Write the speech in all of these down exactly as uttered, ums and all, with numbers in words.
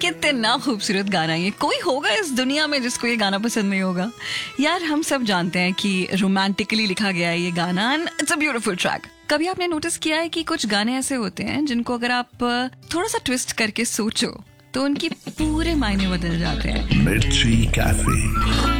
कितना खूबसूरत गाना है ये। कोई होगा इस दुनिया में जिसको ये गाना पसंद नहीं होगा? यार हम सब जानते हैं कि रोमांटिकली लिखा गया है ये गाना and it's a beautiful track. कभी आपने नोटिस किया है कि कुछ गाने ऐसे होते हैं जिनको अगर आप थोड़ा सा ट्विस्ट करके सोचो तो उनकी पूरे मायने बदल जाते हैं। मिर्ची कैफे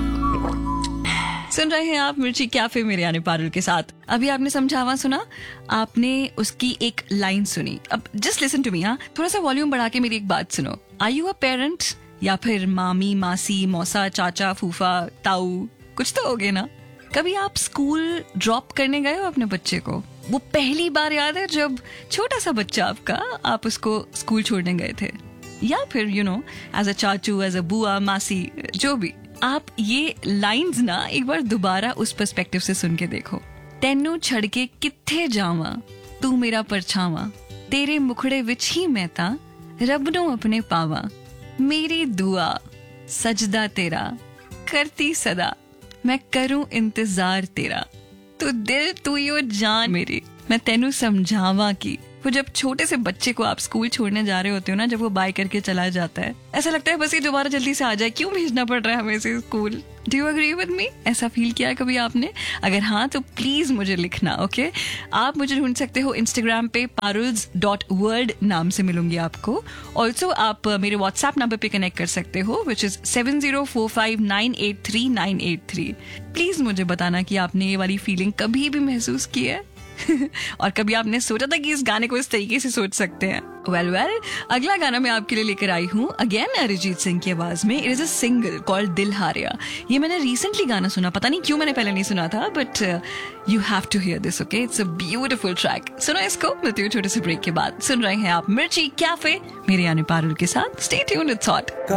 सुन रहे हैं आप मिर्ची कैफे मेरे यानी पारुल के साथ। अभी आपने समझावा सुना, आपने उसकी एक लाइन सुनी। अब जस्ट लिसन टू मी, हाँ, थोड़ा सा वॉल्यूम बढ़ा के मेरी एक बात सुनो। आर यू अ पेरेंट या फिर मामी, मासी, मौसा, चाचा, फूफा, ताऊ, कुछ तो होगे ना। कभी आप स्कूल ड्रॉप करने गए हो अपने बच्चे को? वो पहली बार याद है जब छोटा सा बच्चा आपका, आप उसको स्कूल छोड़ने गए थे? या फिर यू नो एज अ चाचू, एज अ बुआ, मासी, जो भी। आप ये लाइंस ना एक बार दोबारा उस पर्सपेक्टिव से सुन के देखो। तेनू छड़ के कित्थे जावा, तू मेरा परछावा, तेरे मुखड़े विच ही मैं ता, रब नू अपने पावा, मेरी दुआ सजदा तेरा, करती सदा, मैं करूं इंतजार तेरा, तू दिल तू यो जान मेरी, मैं तेनू समझावा की। वो जब छोटे से बच्चे को आप स्कूल छोड़ने जा रहे होते हो ना, जब वो बाय करके चला जाता है, ऐसा लगता है बस ये दोबारा जल्दी से आ जाए, क्यों भेजना पड़ रहा है हमें इसे school. Do you agree with me? ऐसा फील किया है कभी आपने? अगर हाँ तो प्लीज मुझे लिखना। Okay okay? आप मुझे ढूंढ सकते हो इंस्टाग्राम पे पारुल्स डॉट वर्ल्ड नाम से मिलूंगी आपको। ऑल्सो आप मेरे व्हाट्सएप नंबर पे कनेक्ट कर सकते हो which is seven zero four five nine eight three nine eight three. Please मुझे बताना कि आपने ये वाली फीलिंग कभी भी महसूस की है और कभी आपने सोचा था कि इस गाने को इस तरीके से सोच सकते हैं। वेल वेल अगला गाना मैं आपके लिए लेकर आई हूँ अगेन अरिजीत सिंह की आवाज में। It is a single called दिल हारिया। ये मैंने रिसेंटली गाना सुना, पता नहीं क्यों मैंने पहले नहीं सुना था, but you have to here this. Okay, it's a beautiful track. सुनो इसको, मिलती हूँ छोटे से ब्रेक के बाद। सुन रहे हैं आप मिर्ची कैफे मेरे यानी पारुल के साथ। Stay tuned, it's hot.